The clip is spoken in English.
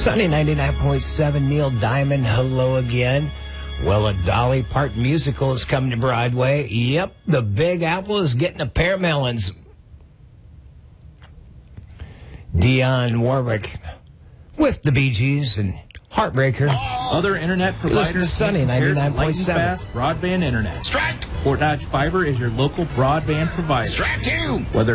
Sunny 99.7, Neil Diamond, hello again. Well, a Dolly Parton musical is coming to Broadway. Yep, the Big Apple is getting a pair of melons. Dionne Warwick with the Bee Gees and Heartbreaker. Other internet providers. Listen to Sunny 99.7. Fast broadband internet. Strike! Fort Dodge Fiber is your local broadband provider. Strike two! Whether